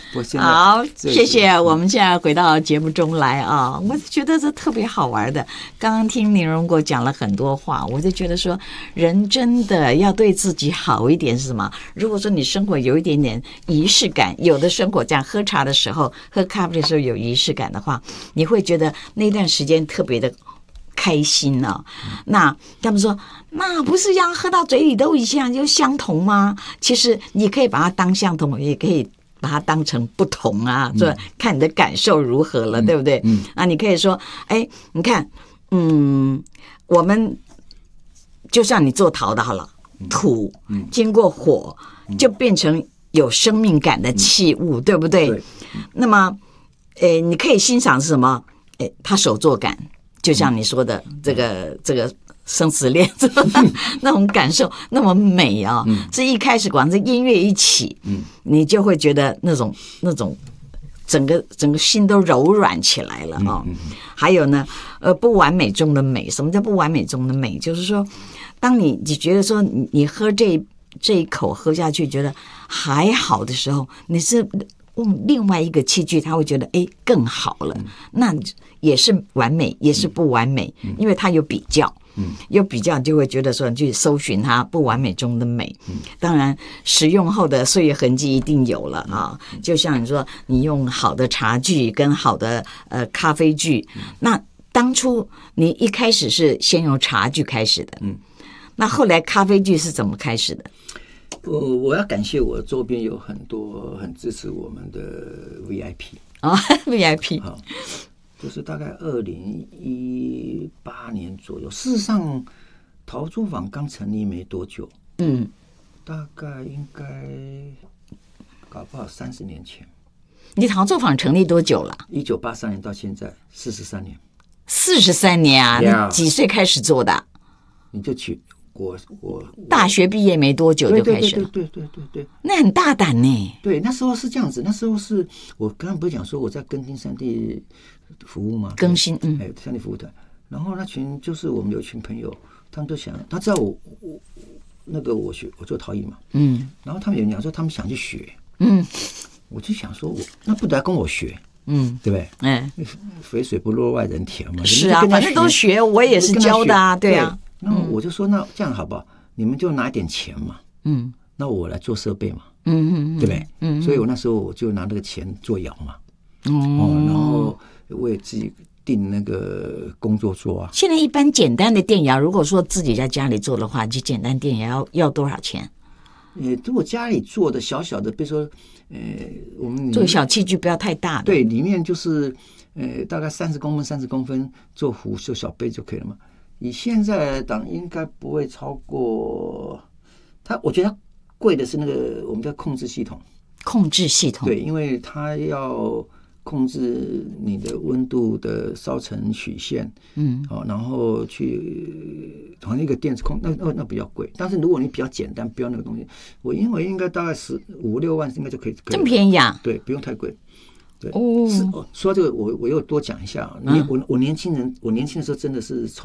好，谢谢。我们现在回到节目中来啊，我觉得这特别好玩的。刚刚听林荣国讲了很多话，我就觉得说，人真的要对自己好一点是什么？如果说你生活有一点点仪式感，有的生活这样喝茶的时候、喝咖啡的时候有仪式感的话，你会觉得那段时间特别的开心呢、那他们说，那不是要喝到嘴里都一样就相同吗？其实你可以把它当相同，也可以把它当成不同啊，所以看你的感受如何了，对不对？那你可以说，哎，你看，我们就像你做陶的好了，土经过火就变成有生命感的器物，对不对？那么，你可以欣赏是什么？它手作感。就像你说的，这个生死恋，那种感受那么美啊！是一开始光是音乐一起，你就会觉得那种整个心都柔软起来了啊！还有呢，不完美中的美，什么叫不完美中的美？就是说，当你觉得说你喝这一口喝下去，觉得还好的时候，你是用另外一个器具，他会觉得更好了，那也是完美，也是不完美，因为它有比较，有比较就会觉得说你去搜寻它不完美中的美。当然，使用后的岁月痕迹一定有了啊，就像你说，你用好的茶具跟好的咖啡具，那当初你一开始是先用茶具开始的，那后来咖啡具是怎么开始的？ 我要感谢我周边有很多很支持我们的 VIP 啊，VIP 好，就是大概2018年左右。事实上，陶作坊刚成立没多久，大概应该搞不好30年前。 你陶作坊成立多久了 ？1983年到现在43年。 43年啊！你几岁开始做的？ 你就去。我大学毕业没多久就开始了， 对， 那很大胆呢。 对，那时候是这样子，那时候是我刚刚不是讲说我在耕丁山地服务吗？ 更新， 山地服务团。然后那群就是我们有一群朋友，他们都想，他知道我做陶艺嘛，然后他们有人讲说他们想去学，我就想说那不得跟我学。对不对？肥水不落外人田嘛。 是啊，反正都学，我也是教的啊，对啊。 然后我就说，那这样好不好？你们就拿点钱嘛，那我来做设备嘛，对不对？所以我那时候我就拿那个钱做窑嘛，然后我也自己订那个工作桌啊。 现在一般简单的电窑，如果说自己在家里做的话，就简单电窑要多少钱？ 如果家里做的小小的，比如说，我们做小器具不要太大的， 对，里面就是大概30公分做壶做小杯就可以了嘛。以现在来讲，应该不会超过它。我觉得它贵的是那个我们叫控制系统。 控制系统， 对，因为它要控制你的温度的烧成曲线，然后去好像一个电子控，那比较贵。但是如果你比较简单，不要那个东西，我因为应该大概15、16万应该就可以。 这么便宜啊？ 对，不用太贵。对， 哦， 说到这个，我又多讲一下。我年轻的时候真的是